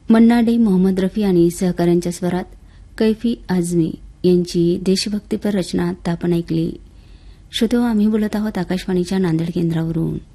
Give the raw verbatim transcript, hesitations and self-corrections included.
Manna day, Mohammed Rafi आणि सहकाऱ्यांच्या स्वरात कैफी आझमी यांची देशभक्तीपर रचना आता आपण ऐकली. श्रोतो, आम्ही बोलत आहोत आकाशवाणीच्या नांदेड केंद्रावरून.